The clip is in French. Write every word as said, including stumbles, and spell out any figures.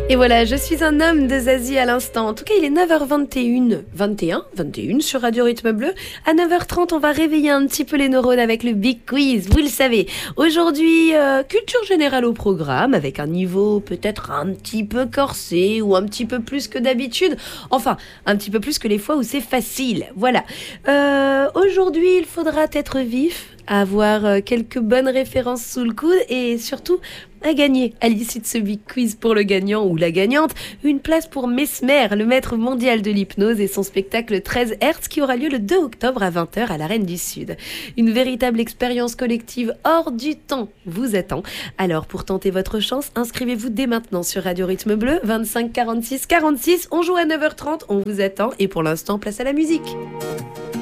Et voilà, je suis un homme de Zazie à l'instant. En tout cas, il est neuf heures vingt et un, vingt et un, vingt et un sur Radio Rythme Bleu. À neuf heures trente, on va réveiller un petit peu les neurones avec le Big Quiz, vous le savez. Aujourd'hui, euh, culture générale au programme, avec un niveau peut-être un petit peu corsé ou un petit peu plus que d'habitude. Enfin, un petit peu plus que les fois où c'est facile. Voilà. Euh, aujourd'hui, il faudra être vif, avoir quelques bonnes références sous le coude et surtout à gagner à l'issue de ce Big Quiz pour le gagnant ou la gagnante, une place pour Mesmer, le maître mondial de l'hypnose et son spectacle treize Hertz qui aura lieu le deux octobre à vingt heures à l'Arène du Sud. Une véritable expérience collective hors du temps vous attend. Alors pour tenter votre chance, inscrivez-vous dès maintenant sur Radio Rythme Bleu, vingt-cinq quarante-six quarante-six. On joue à neuf heures trente, on vous attend et pour l'instant, place à la musique.